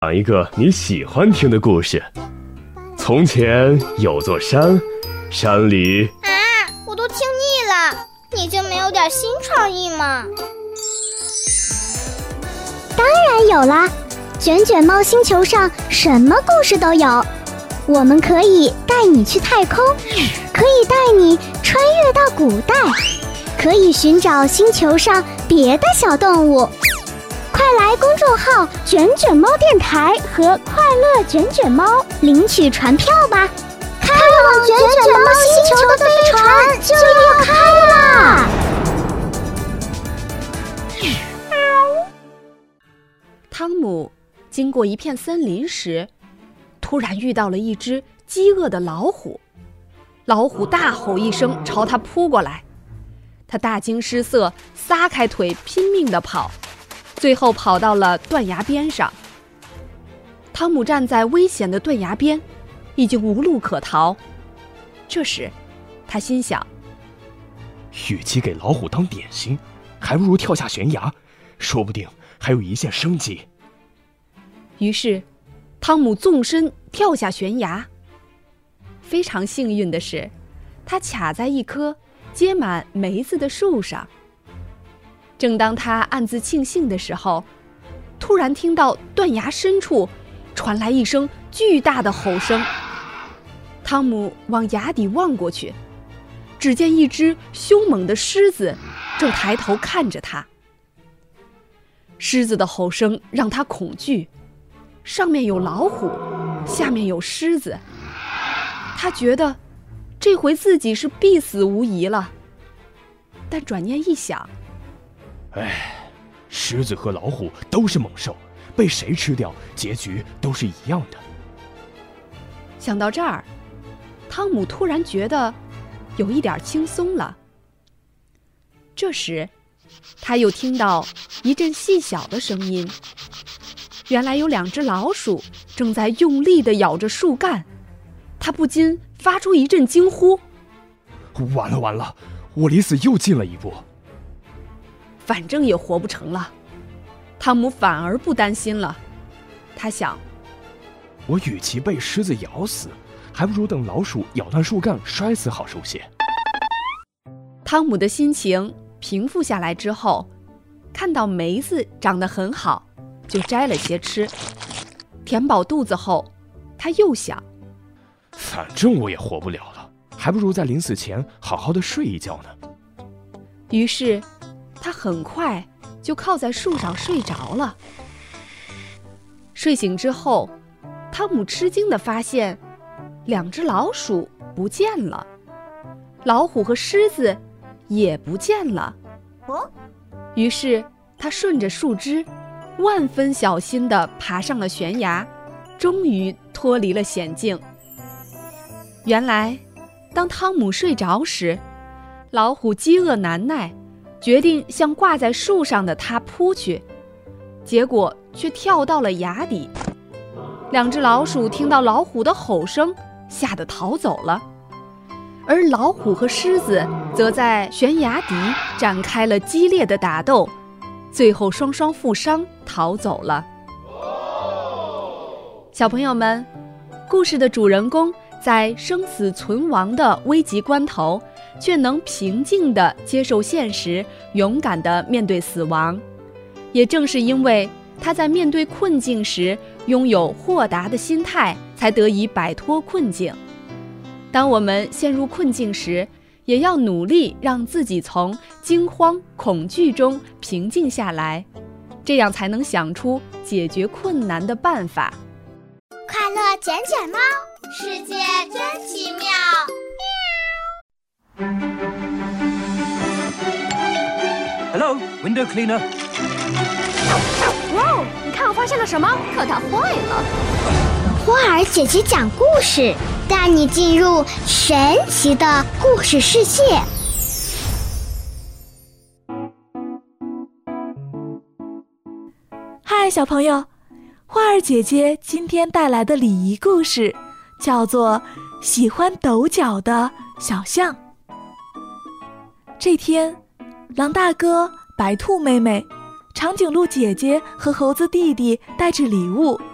讲一个你喜欢听的故事。从前有座山，山里…… 我都听腻了，你就没有点新创意吗？ 当然有啦，卷卷猫星球上什么故事都有。我们可以带你去太空，可以带你穿越到古代，可以寻找星球上别的小动物。快来公众号卷卷猫电台和快乐卷卷猫领取船票吧，开往卷卷猫星球的飞船就要开啦！ 汤姆经过一片森林时，突然遇到了一只饥饿的老虎。老虎大吼一声，朝他扑过来。他大惊失色，撒开腿拼命地跑，最后跑到了断崖边上。汤姆站在危险的断崖边，已经无路可逃。这时他心想， 与其给老虎当点心，还不如跳下悬崖，说不定还有一线生机。 于是汤姆纵身跳下悬崖。非常幸运的是，他卡在一棵结满梅子的树上。正当他暗自庆幸的时候，突然听到断崖深处传来一声巨大的吼声。汤姆往崖底望过去，只见一只凶猛的狮子正抬头看着他。狮子的吼声让他恐惧，上面有老虎，下面有狮子。他觉得这回自己是必死无疑了。但转念一想， 狮子和老虎都是猛兽，被谁吃掉，结局都是一样的。 想到这儿，汤姆突然觉得有一点轻松了。这时，他又听到一阵细小的声音，原来有两只老鼠正在用力地咬着树干。他不禁发出一阵惊呼： 完了完了，我离死又近了一步。 反正也活不成了。汤姆反而不担心了，他想， 我与其被狮子咬死，还不如等老鼠咬断树干摔死好受些。 汤姆的心情平复下来之后，看到梅子长得很好，就摘了些吃。填饱肚子后，他又想， 反正我也活不了了，还不如在临死前好好的睡一觉呢。 于是他很快就靠在树上睡着了。睡醒之后，汤姆吃惊地发现两只老鼠不见了，老虎和狮子也不见了。于是他顺着树枝万分小心地爬上了悬崖，终于脱离了险境。原来当汤姆睡着时，老虎饥饿难耐，决定向挂在树上的他扑去，结果却跳到了崖底。两只老鼠听到老虎的吼声，吓得逃走了，而老虎和狮子则在悬崖底展开了激烈的打斗，最后双双负伤逃走了。小朋友们，故事的主人公在生死存亡的危急关头，却能平静地接受现实，勇敢地面对死亡。也正是因为他在面对困境时拥有豁达的心态，才得以摆脱困境。当我们陷入困境时，也要努力让自己从惊慌恐惧中平静下来，这样才能想出解决困难的办法。 快乐卷卷猫，世界真奇妙。 Hello, window cleaner. 哇，你看我发现了什么？可它坏了。花儿姐姐讲故事，带你进入神奇的故事世界。 嗨，小朋友，花儿姐姐今天带来的礼仪故事叫做《喜欢抖脚的小象》。这天，狼大哥、白兔妹妹、长颈鹿姐姐和猴子弟弟带着礼物